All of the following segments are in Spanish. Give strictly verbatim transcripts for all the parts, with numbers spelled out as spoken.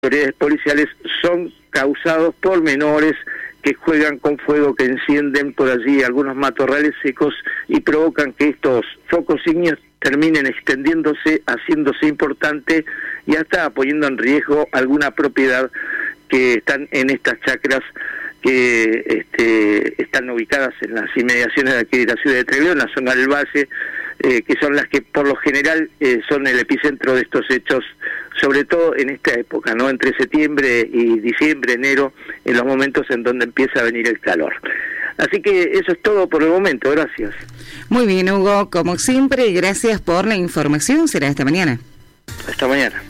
autoridades policiales son causados por menores que juegan con fuego, que encienden por allí algunos matorrales secos y provocan que estos focos ígneos terminen extendiéndose, haciéndose importante y hasta poniendo en riesgo alguna propiedad que están en estas chacras que este, están ubicadas en las inmediaciones de aquí de la ciudad de Trelew, en la zona del Valle, eh, que son las que por lo general eh, son el epicentro de estos hechos, sobre todo en esta época, ¿no? Entre septiembre y diciembre, enero, en los momentos en donde empieza a venir el calor. Así que eso es todo por el momento, gracias. Muy bien, Hugo, como siempre, gracias por la información, será hasta mañana. Hasta mañana.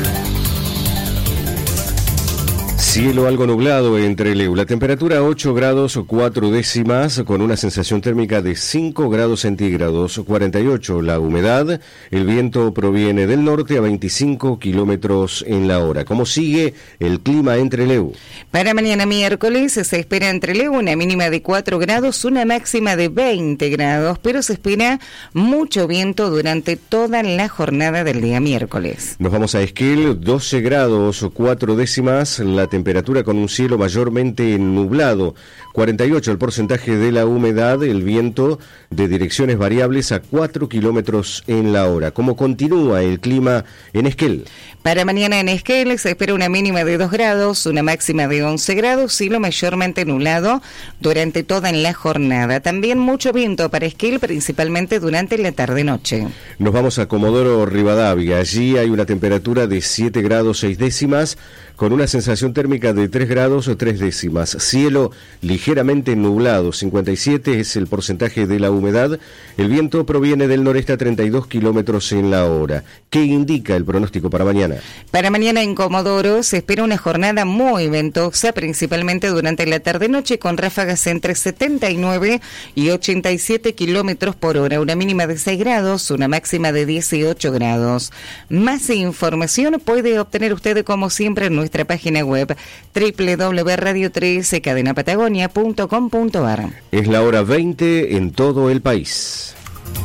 Cielo algo nublado en Trelew. La temperatura ocho grados cuatro décimas con una sensación térmica de cinco grados centígrados, cuarenta y ocho la humedad. El viento proviene del norte a veinticinco kilómetros en la hora. ¿Cómo sigue el clima en Trelew? Para mañana miércoles se espera en Trelew una mínima de cuatro grados, una máxima de veinte grados, pero se espera mucho viento durante toda la jornada del día miércoles. Nos vamos a Esquel, doce grados cuatro décimas la temperatura. Temperatura con un cielo mayormente nublado, cuarenta y ocho el porcentaje de la humedad, el viento de direcciones variables a cuatro kilómetros en la hora. ¿Cómo continúa el clima en Esquel? Para mañana en Esquel se espera una mínima de dos grados, una máxima de once grados, cielo mayormente nublado durante toda la jornada. También mucho viento para Esquel, principalmente durante la tarde-noche. Nos vamos a Comodoro Rivadavia. Allí hay una temperatura de siete grados seis décimas, con una sensación térmica de tres grados o tres décimas. Cielo ligeramente nublado, cincuenta y siete es el porcentaje de la humedad. El viento proviene del noreste a treinta y dos kilómetros en la hora. ¿Qué indica el pronóstico para mañana? Para mañana en Comodoro se espera una jornada muy ventosa, principalmente durante la tarde-noche, con ráfagas entre setenta y nueve y ochenta y siete kilómetros por hora. Una mínima de seis grados, una máxima de dieciocho grados. Más información puede obtener usted, como siempre, en nuestra página web doble u doble u doble u punto radio tres cadena patagonia punto com punto a r. Es la hora veinte en todo el país.